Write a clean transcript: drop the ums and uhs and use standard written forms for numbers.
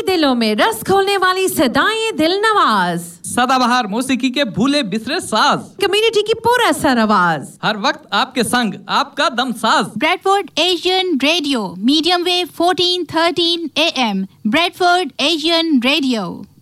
दिलों में रस खोलने वाली सदाएं दिल नवाज, सदाबहार मौसीकी के भूले बिसरे साज, कम्युनिटी की पूरा सर आवाज, हर वक्त आपके संग आपका दम साज। Bradford Asian radio, medium wave 1413 AM, Bradford Asian radio.